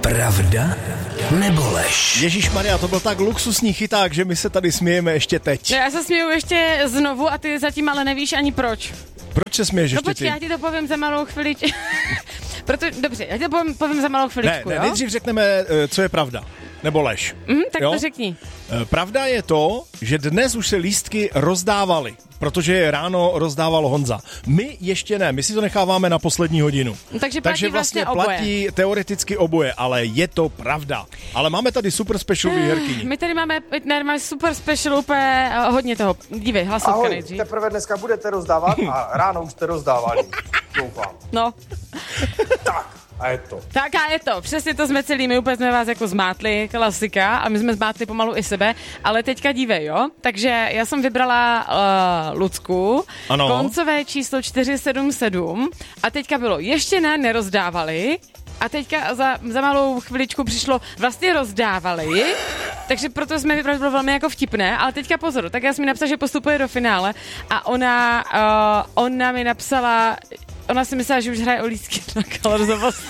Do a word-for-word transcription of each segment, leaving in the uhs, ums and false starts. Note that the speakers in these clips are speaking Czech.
Pravda nebo lež? Ježišmarja, to byl tak luxusní chyták, že my se tady smějeme ještě teď. No, já se směju ještě znovu a ty zatím ale nevíš ani proč. Proč se směješ no ještě počkej, ty? já ti to povím za malou chvíli. Proto, dobře, já ti to povím, povím za malou chviličku, Ne, ne, jo? nejdřív řekneme, co je pravda. Nebo lež. Mm, tak jo? to řekni. Pravda je to, že dnes už se lístky rozdávaly, protože je ráno rozdával Honza. My ještě ne, my si to necháváme na poslední hodinu. Takže platí Takže vlastně, vlastně oboje. platí teoreticky oboje, ale je to pravda. Ale máme tady super special výherkyni. My tady máme, ne, máme super special úplně uh, hodně toho. Dívej, hlasovka Ahoj, nejdřív. teprve dneska budete rozdávat a ráno už jste rozdávali. Doufám. No. Tak, a je to. Tak a je to, přesně to jsme celý, my úplně jsme vás jako zmátli, klasika, a my jsme zmátli pomalu i sebe, ale teďka dívej, jo, takže já jsem vybrala uh, Lucku, ano. Koncové číslo čtyři sedm sedm a teďka bylo ještě ne, nerozdávali, a teďka za, za malou chviličku přišlo, vlastně rozdávali, takže proto jsme vybrali, bylo velmi jako vtipné, ale teďka pozor, tak já jsem mi napsala, že postupuje do finále a ona, uh, ona mi napsala, ona si myslela, že už hraje o lístky na Colors.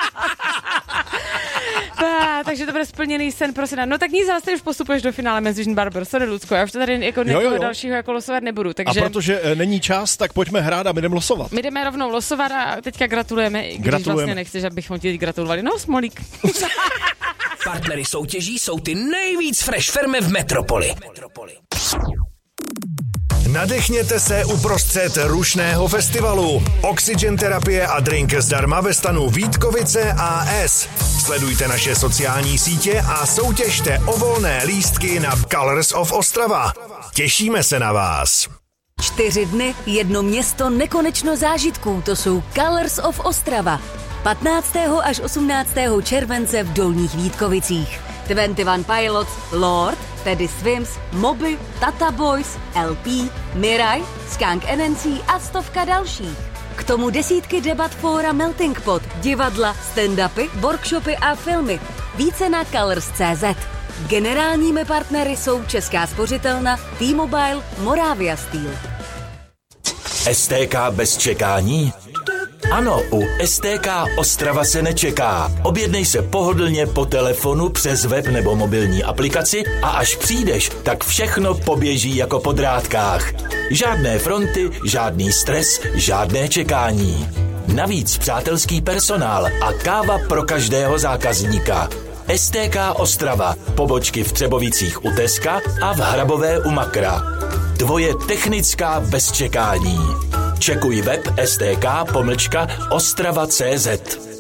Takže to bude splněný sen pro syna. No tak nic, ale už postupuješ do finále mezi Vision Barber. Sorry, Lucko, já už to tady jako někoho dalšího jako losovat nebudu. Takže... A protože e, není čas, tak pojďme hrát a my jdeme losovat. My jdeme rovnou losovat a teďka gratulujeme, když gratulujeme. Vlastně nechceš, abychom ti gratulovali. No, smolík. Partnery soutěží jsou ty nejvíc fresh firmy v metropoli. Nadechněte se uprostřed rušného festivalu. Oxygen terapie a drink zdarma ve stanu Vítkovice A S. Sledujte naše sociální sítě a soutěžte o volné lístky na Colors of Ostrava. Těšíme se na vás. Čtyři dny, jedno město, nekonečno zážitků. To jsou Colors of Ostrava. patnáctého až osmnáctého července v Dolních Vítkovicích. dvacet jedna Pilots, Lord, Teddy Swims, Moby, Tata Boys, L P, Mirai, Skunk N N C a stovka dalších. K tomu desítky debat fóra Melting Pot, divadla, stand-upy, workshopy a filmy. Více na colors tečka cé zet. Generálními partnery jsou Česká spořitelna, T-Mobile, Moravia Steel. S T K bez čekání? Ano, u S T K Ostrava se nečeká. Objednej se pohodlně po telefonu, přes web nebo mobilní aplikaci a až přijdeš, tak všechno poběží jako po drátkách. Žádné fronty, žádný stres, žádné čekání. Navíc přátelský personál a káva pro každého zákazníka. S T K Ostrava, pobočky v Třebovicích u Teska a v Hrabové u Makra. Tvoje technická bez čekání. Čekuj web stk pomlčka ostrava tečka cé zet.